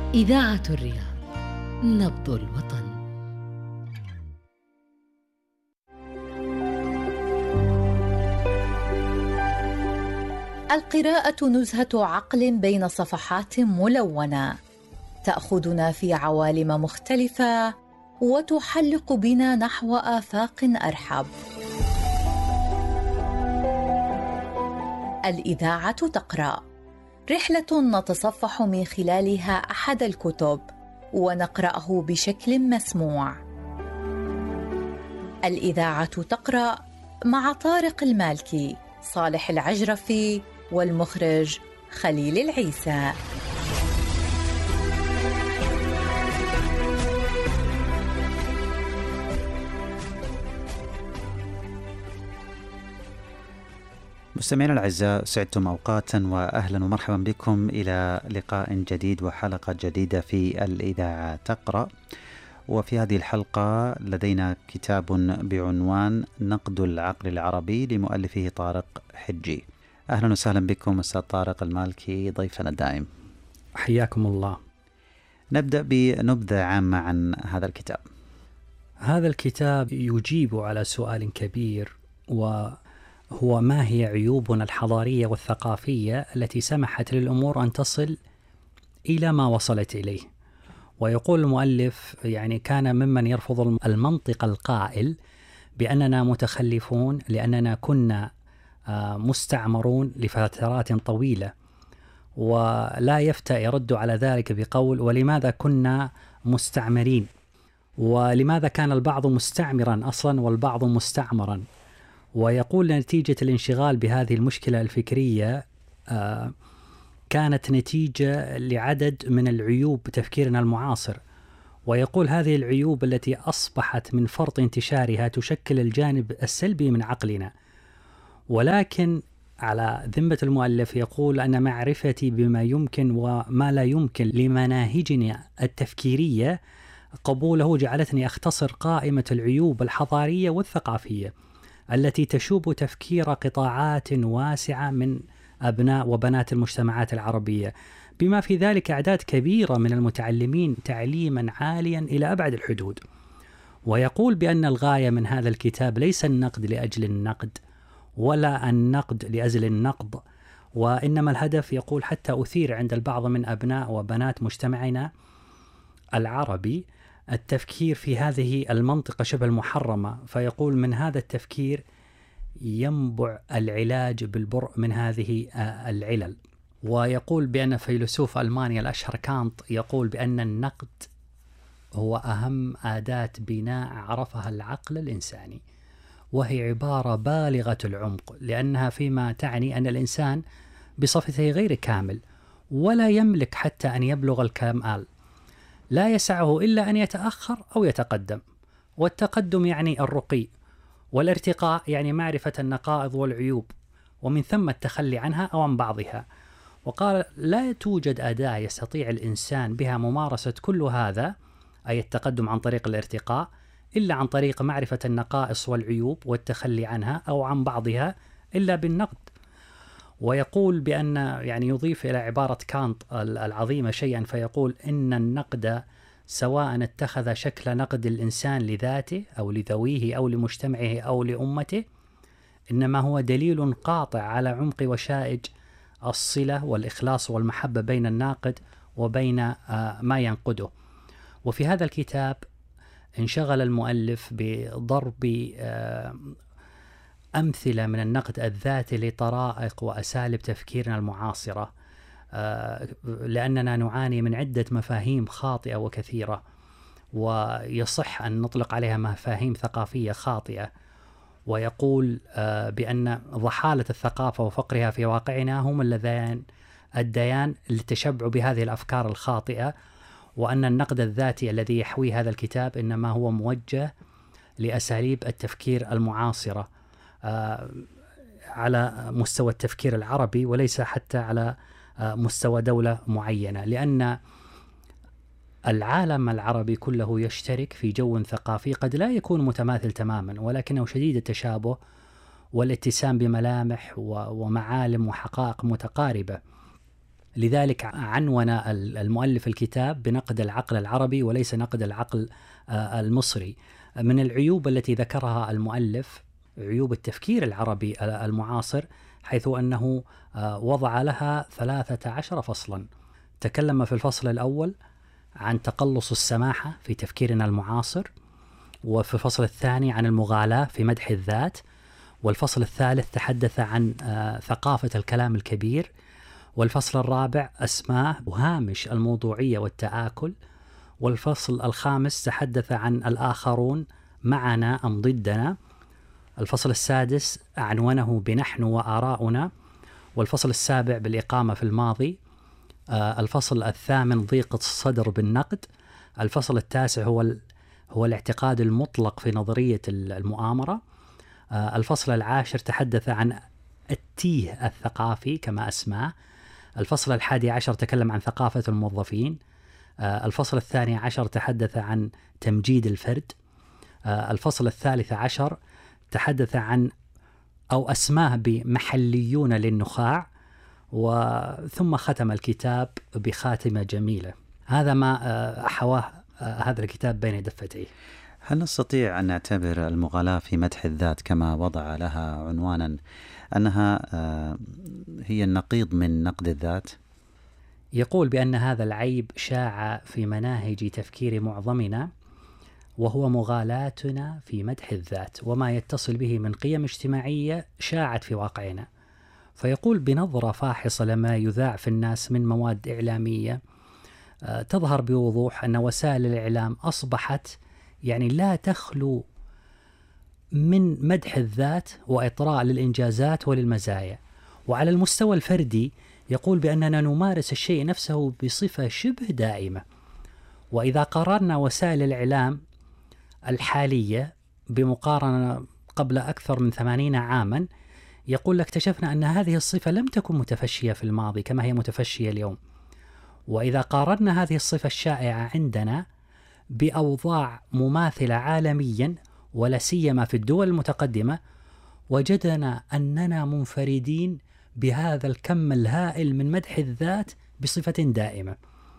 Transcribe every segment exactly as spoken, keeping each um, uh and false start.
إذاعة الرياض، نبض الوطن. القراءة نزهة عقل بين صفحات ملونة، تأخذنا في عوالم مختلفة وتحلق بنا نحو آفاق أرحب. الإذاعة تقرأ، رحلة نتصفح من خلالها أحد الكتب ونقرأه بشكل مسموع. الإذاعة تقرأ مع طارق المالكي، صالح العجرفي، والمخرج خليل العيسى. مستمعينا الأعزاء، سعدتم أوقاتا وأهلا ومرحبا بكم إلى لقاء جديد وحلقة جديدة في الإذاعة تقرأ. وفي هذه الحلقة لدينا كتاب بعنوان نقد العقل العربي لمؤلفه طارق حجي. أهلا وسهلا بكم أستاذ طارق المالكي ضيفنا الدائم. حياكم الله. نبدأ بنبذة عامة عن هذا الكتاب. هذا الكتاب يجيب على سؤال كبير، وهو ما هي عيوبنا الحضارية والثقافية التي سمحت للأمور أن تصل إلى ما وصلت إليه. ويقول المؤلف يعني كان ممن يرفض المنطق القائل بأننا متخلفون لأننا كنا مستعمرون لفترات طويلة، ولا يفتأ يرد على ذلك بقول ولماذا كنا مستعمرين، ولماذا كان البعض مستعمرا أصلا والبعض مستعمرا. ويقول نتيجة الانشغال بهذه المشكلة الفكرية آه كانت نتيجة لعدد من العيوب بتفكيرنا المعاصر. ويقول هذه العيوب التي أصبحت من فرط انتشارها تشكل الجانب السلبي من عقلنا. ولكن على ذمة المؤلف يقول أن معرفتي بما يمكن وما لا يمكن لمناهجنا التفكيرية قبوله جعلتني أختصر قائمة العيوب الحضارية والثقافية التي تشوب تفكير قطاعات واسعة من أبناء وبنات المجتمعات العربية، بما في ذلك أعداد كبيرة من المتعلمين تعليما عاليا إلى أبعد الحدود. ويقول بأن الغاية من هذا الكتاب ليس النقد لأجل النقد ولا النقد لأجل النقد، وإنما الهدف يقول حتى أثير عند البعض من أبناء وبنات مجتمعنا العربي التفكير في هذه المنطقة شبه المحرمة. فيقول من هذا التفكير ينبع العلاج بالبرء من هذه العلل. ويقول بأن فيلسوف ألمانيا الأشهر كانت يقول بأن النقد هو أهم أداة بناء عرفها العقل الإنساني، وهي عبارة بالغة العمق، لأنها فيما تعني أن الإنسان بصفته غير كامل ولا يملك حتى أن يبلغ الكمال، لا يسعه إلا أن يتأخر أو يتقدم. والتقدم يعني الرقي، والارتقاء يعني معرفة النقائض والعيوب، ومن ثم التخلي عنها أو عن بعضها. وقال لا توجد أداة يستطيع الإنسان بها ممارسة كل هذا، أي التقدم عن طريق الارتقاء، إلا عن طريق معرفة النقائص والعيوب والتخلي عنها أو عن بعضها إلا بالنقد. ويقول بأن يعني يضيف إلى عبارة كانت العظيمة شيئا، فيقول إن النقد سواء اتخذ شكل نقد الإنسان لذاته أو لذويه أو لمجتمعه أو لأمته، إنما هو دليل قاطع على عمق وشائج الصلة والإخلاص والمحبة بين الناقد وبين ما ينقده. وفي هذا الكتاب انشغل المؤلف بضرب أمثلة من النقد الذاتي لطرائق وأساليب تفكيرنا المعاصرة، لأننا نعاني من عدة مفاهيم خاطئة وكثيرة، ويصح أن نطلق عليها مفاهيم ثقافية خاطئة. ويقول بأن ضحالة الثقافة وفقرها في واقعنا هم اللذان الديان للتشبع بهذه الأفكار الخاطئة، وأن النقد الذاتي الذي يحوي هذا الكتاب إنما هو موجه لأساليب التفكير المعاصرة على مستوى التفكير العربي، وليس حتى على مستوى دولة معينة، لأن العالم العربي كله يشترك في جو ثقافي قد لا يكون متماثل تماما، ولكنه شديد التشابه والاتسام بملامح ومعالم وحقائق متقاربة. لذلك عنون المؤلف الكتاب بنقد العقل العربي وليس نقد العقل المصري. من العيوب التي ذكرها المؤلف عيوب التفكير العربي المعاصر، حيث أنه وضع لها ثلاثة عشر فصلا. تكلم في الفصل الأول عن تقلص السماحة في تفكيرنا المعاصر، وفي الفصل الثاني عن المغالاة في مدح الذات، والفصل الثالث تحدث عن ثقافة الكلام الكبير، والفصل الرابع أسماه وهامش الموضوعية والتآكل، والفصل الخامس تحدث عن الآخرون معنا أم ضدنا، الفصل السادس عنونه بنحن وآراؤنا، والفصل السابع بالإقامة في الماضي، الفصل الثامن ضيق الصدر بالنقد، الفصل التاسع هو هو الاعتقاد المطلق في نظرية المؤامرة، الفصل العاشر تحدث عن التيه الثقافي كما أسماه، الفصل الحادي عشر تكلم عن ثقافة الموظفين، الفصل الثاني عشر تحدث عن تمجيد الفرد، الفصل الثالث عشر تحدث عن أو أسماه بمحليون للنخاع، وثم ختم الكتاب بخاتمة جميلة. هذا ما حواه هذا الكتاب بين دفتيه. هل نستطيع أن نعتبر المغالاة في مدح الذات كما وضع لها عنوانا أنها هي النقيض من نقد الذات؟ يقول بأن هذا العيب شاع في مناهج تفكير معظمنا، وهو مغالاتنا في مدح الذات وما يتصل به من قيم اجتماعية شاعت في واقعنا. فيقول بنظرة فاحصة لما يذاع في الناس من مواد إعلامية تظهر بوضوح أن وسائل الإعلام أصبحت يعني لا تخلو من مدح الذات وإطراء للإنجازات وللمزايا. وعلى المستوى الفردي يقول بأننا نمارس الشيء نفسه بصفة شبه دائمة. وإذا قارنا وسائل الإعلام الحالية بمقارنة قبل أكثر من ثمانين عاما، يقول اكتشفنا أن هذه الصفة لم تكن متفشية في الماضي كما هي متفشية اليوم. وإذا قارنا هذه الصفة الشائعة عندنا بأوضاع مماثلة عالميا ولا سيما في الدول المتقدمة، وجدنا أننا منفردين بهذا الكم الهائل من مدح الذات بصفة دائمة.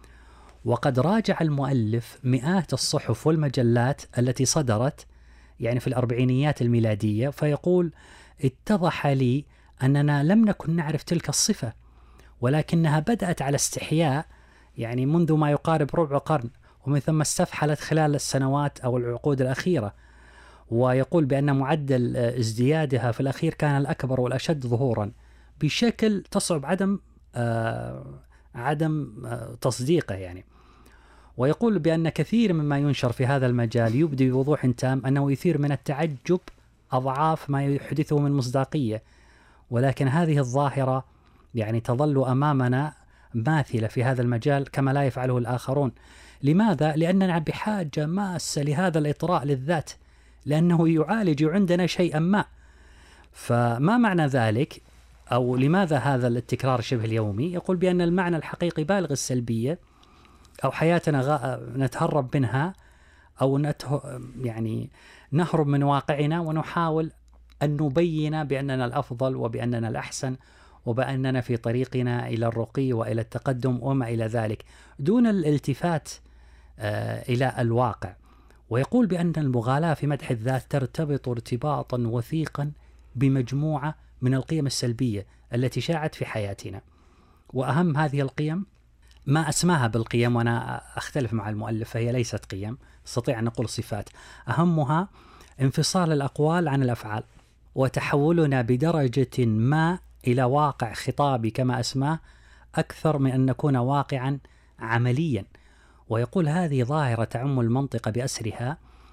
وقد راجع المؤلف مئات الصحف والمجلات التي صدرت يعني في الأربعينيات الميلادية، فيقول اتضح لي أننا لم نكن نعرف تلك الصفة، ولكنها بدأت على استحياء يعني منذ ما يقارب ربع قرن، ومن ثم استفحلت خلال السنوات أو العقود الأخيرة. ويقول بأن معدل ازديادها في الأخير كان الأكبر والأشد ظهورا بشكل تصعب عدم آه عدم آه تصديقه يعني. ويقول بأن كثير مما ينشر في هذا المجال يبدي بوضوح تام أنه يثير من التعجب أضعاف ما يحدثه من مصداقية، ولكن هذه الظاهرة يعني تظل أمامنا ماثلة في هذا المجال كما لا يفعله الآخرون. لماذا؟ لأننا بحاجة ماسة لهذا الإطراء للذات، لأنه يعالج عندنا شيئا ما. فما معنى ذلك؟ أو لماذا هذا التكرار شبه اليومي؟ يقول بأن المعنى الحقيقي بالغ السلبية أو حياتنا غ... نتهرب منها أو نته... يعني نهرب من واقعنا ونحاول أن نبين بأننا الأفضل وبأننا الأحسن وبأننا في طريقنا إلى الرقي وإلى التقدم وما إلى ذلك، دون الالتفات آه إلى الواقع. ويقول بأن المغالاة في مدح الذات ترتبط ارتباطا وثيقا بمجموعة من القيم السلبية التي شاعت في حياتنا. وأهم هذه القيم ما أسماها بالقيم، وأنا أختلف مع المؤلف، فهي ليست قيم، نستطيع أن نقول صفات. أهمها انفصال الأقوال عن الأفعال، وتحولنا بدرجة ما إلى واقع خطابي كما أسماه أكثر من أن نكون واقعا عمليا. ويقول هذه ظاهرة تعم المنطقة بأسرها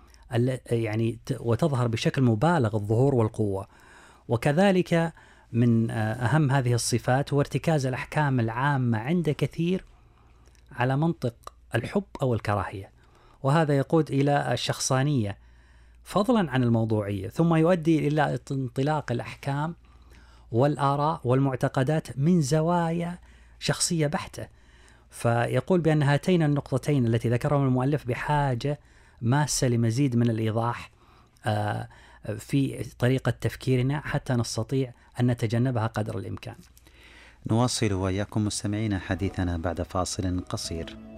يعني وتظهر بشكل مبالغ الظهور والقوة. وكذلك من أهم هذه الصفات هو ارتكاز الأحكام العامة عند كثير على منطق الحب أو الكراهية، وهذا يقود إلى الشخصانية فضلا عن الموضوعية، ثم يؤدي إلى انطلاق الأحكام والآراء والمعتقدات من زوايا شخصية بحتة. فيقول بأن هاتين النقطتين التي ذكرهم المؤلف بحاجة ماسة لمزيد من الإيضاح في طريقة تفكيرنا حتى نستطيع أن نتجنبها قدر الإمكان. نواصل وإياكم مستمعين حديثنا بعد فاصل قصير.